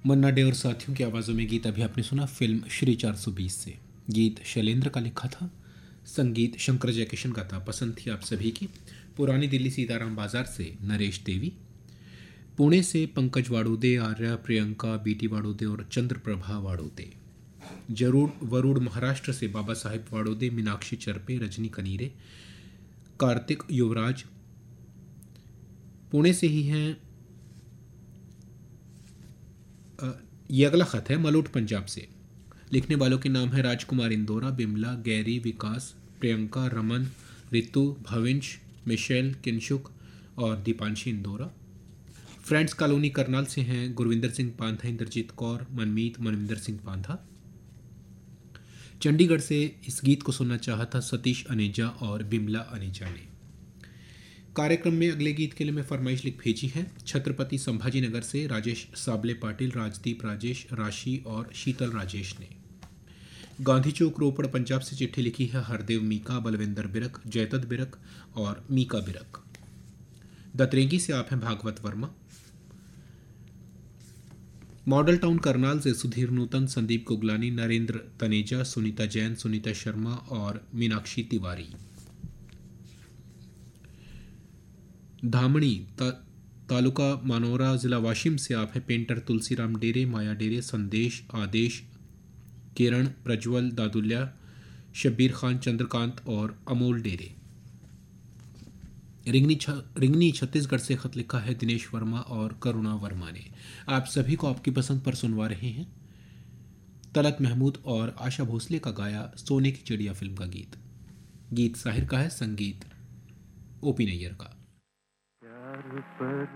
मन्ना day और साथियों की आवाज़ों में गीत अभी आपने सुना फिल्म श्री 420 से। गीत शैलेंद्र का लिखा था, संगीत शंकर जयकिशन का था। पसंद थी आप सभी की। पुरानी दिल्ली सीताराम बाजार से नरेश देवी, पुणे से पंकज वाड़ोदे, आर्या, प्रियंका, बीटी वाड़ोदे और चंद्रप्रभा वाड़ोदे। जरूर वरुड़ महाराष्ट्र से बाबा साहेब वाड़ोदे, मीनाक्षी चरपे, रजनी कनीरे, कार्तिक युवराज पुणे से ही हैं। ये अगला खत है मलोट पंजाब से। लिखने वालों के नाम है राजकुमार इंदौरा, बिमला, गैरी, विकास, प्रियंका, रमन, रितु, भविंश, मिशेल, किंशुक और दीपांशी इंदौरा। फ्रेंड्स कॉलोनी करनाल से हैं गुरविंदर सिंह पांथा, इंद्रजीत कौर, मनमीत, मनविंदर सिंह पांथा। चंडीगढ़ से इस गीत को सुनना चाहा था सतीश अनेजा और बिमला अनेजा ने। कार्यक्रम में अगले गीत के लिए मैं फरमाइश लिख भेजी है छत्रपति संभाजी नगर से राजेश साबले पाटिल, राजदीप राजेश, राशि और शीतल राजेश ने। गांधी चौक रोपड़ पंजाब से चिट्ठी लिखी है हरदेव मीका, बलविंदर बिरक, जयदत्त बिरक और मीका बिरक। दतरेंगी से आप हैं भागवत वर्मा। मॉडल टाउन करनाल से सुधीर नूतन, संदीप गुगलानी, नरेंद्र तनेजा, सुनीता जैन, सुनीता शर्मा और मीनाक्षी तिवारी। धामणी तालुका मानोरा जिला वाशिम से आप हैं पेंटर तुलसीराम डेरे, माया डेरे, संदेश, आदेश, किरण, प्रज्वल, दादुल्या, शब्बीर खान, चंद्रकांत और अमोल डेरे। रिंगनी छत्तीसगढ़ से खत लिखा है दिनेश वर्मा और करुणा वर्मा ने। आप सभी को आपकी पसंद पर सुनवा रहे हैं तलत महमूद और आशा भोसले का गाया सोने की चिड़िया फिल्म का गीत। गीत साहिर का है, संगीत ओपी नैयर का। प्यार पर